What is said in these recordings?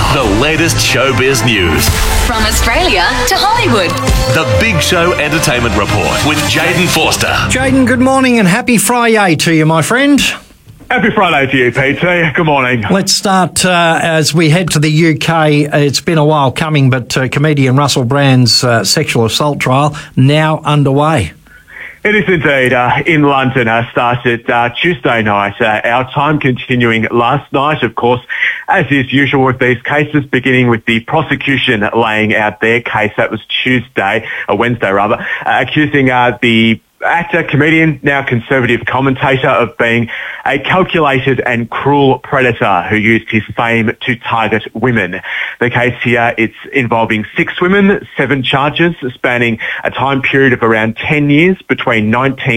The latest showbiz news. From Australia to Hollywood. The Big Show Entertainment Report with Jaden Forster. Jaden, good morning and happy Friday to you, my friend. Happy Friday to you, PT. Good morning. Let's start as we head to the UK. It's been a while coming, but comedian Russell Brand's sexual assault trial now underway. It is indeed. In London, started Tuesday night, our time, continuing last night, of course, as is usual with these cases, beginning with the prosecution laying out their case. That was Wednesday rather, accusing the actor, comedian, now Conservative commentator, of being a calculated and cruel predator who used his fame to target women. The case here, it's involving 6 women, 7 charges spanning a time period of around 10 years between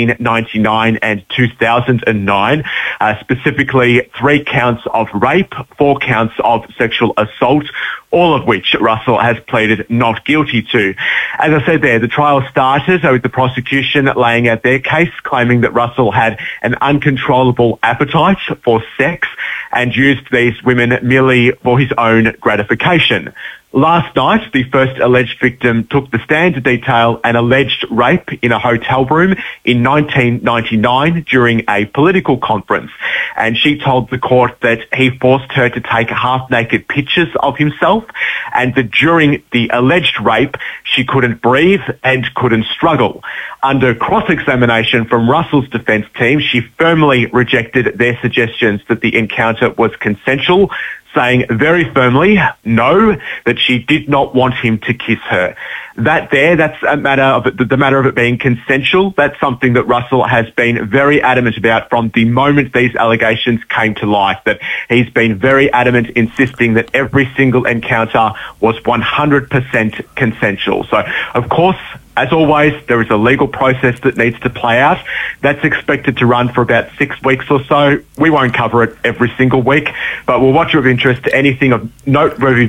1999 and 2009, specifically 3 counts of rape, 4 counts of sexual assault, all of which Russell has pleaded not guilty to. As I said there, the trial started with the prosecution laying out their case, claiming that Russell had an uncontrollable appetite for sex and used these women merely for his own gratification. Last night, the first alleged victim took the stand to detail an alleged rape in a hotel room in 1999 during a political conference. And she told the court that he forced her to take half-naked pictures of himself and that during the alleged rape, she couldn't breathe and couldn't struggle. Under cross-examination from Russell's defence team, she firmly rejected their suggestions that the encounter was consensual, saying very firmly, no, that she did not want him to kiss her. That's a matter of the matter of it being consensual. That's something that Russell has been very adamant about from the moment these allegations came to light, that he's been very adamant, insisting that every single encounter was 100% consensual. So, of course, as always, there is a legal process that needs to play out. That's expected to run for about 6 weeks or so. We won't cover it every single week, but we'll watch with interest anything of noteworthy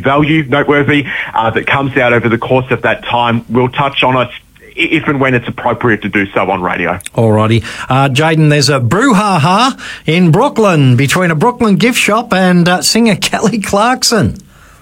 that comes out over the course of that time. We'll touch on it if and when it's appropriate to do so on radio. Alrighty. Jaden, there's a brouhaha in Brooklyn between a Brooklyn gift shop and singer Kelly Clarkson.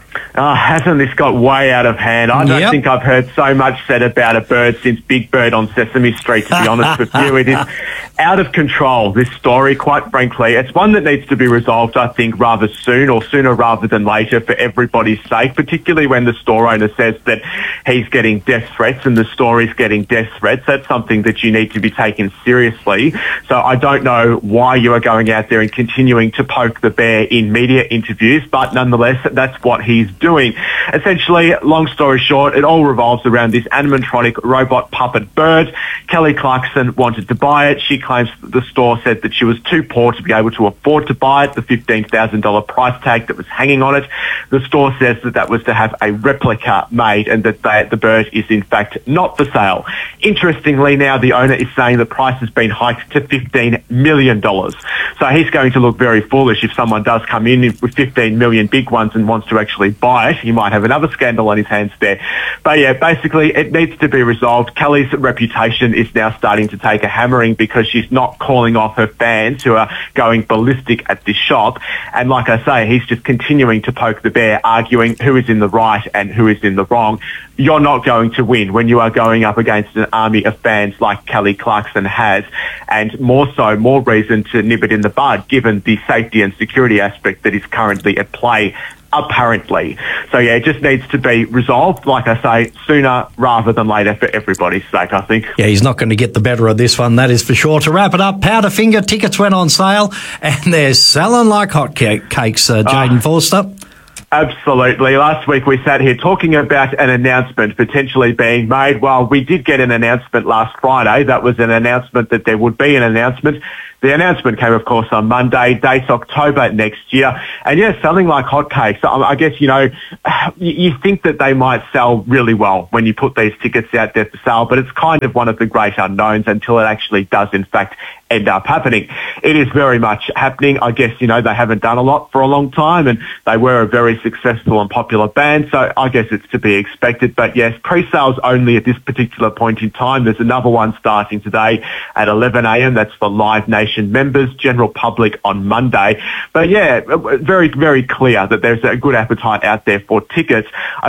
Hasn't this got way out of hand? I don't think I've heard so much said about a bird since Big Bird on Sesame Street, to be honest with you. It is out of control, this story, quite frankly. It's one that needs to be resolved, I think, rather soon, or sooner rather than later, for everybody's sake, particularly when the store owner says that he's getting death threats and the store is getting death threats. That's something that you need to be taken seriously. So I don't know why you are going out there and continuing to poke the bear in media interviews, but nonetheless, that's what he's doing. Essentially, long story short, it all revolves around this animatronic robot puppet bird. Kelly Clarkson wanted to buy it. She claims that the store said that she was too poor to be able to afford to buy it, the $15,000 price tag that was hanging on it. The store says that that was to have a replica made and that the bird is in fact not for sale. Interestingly, now the owner is saying the price has been hiked to $15 million. So he's going to look very foolish if someone does come in with 15 million big ones and wants to actually buy it. He might have another scandal on his hands there. But yeah, basically it needs to be resolved. Kelly's reputation is now starting to take a hammering because she's not calling off her fans who are going ballistic at this shop. And like I say, he's just continuing to poke the bear, arguing who is in the right and who is in the wrong. You're not going to win when you are going up against an army of fans like Kelly Clarkson has, and more reason to nip it in the bud given the safety and security aspect that is currently at play, apparently. So yeah, it just needs to be resolved, like I say, sooner rather than later for everybody's sake, I think. Yeah, he's not going to get the better of this one, that is for sure. To wrap it up, Powderfinger tickets went on sale and they're selling like hotcakes, Jaden Forster. Absolutely. Last week we sat here talking about an announcement potentially being made. Well, we did get an announcement last Friday. That was an announcement that there would be an announcement. The announcement came, of course, on Monday, date October next year. And yeah, selling like hotcakes. I guess, you think that they might sell really well when you put these tickets out there for sale, but it's kind of one of the great unknowns until it actually does, in fact, end up happening. It is very much happening. I guess, they haven't done a lot for a long time and they were a very successful and popular band. So I guess it's to be expected. But yes, pre-sales only at this particular point in time. There's another one starting today at 11 a.m. That's for Live Nation Association members, general public on Monday. But yeah, very, very clear that there's a good appetite out there for tickets.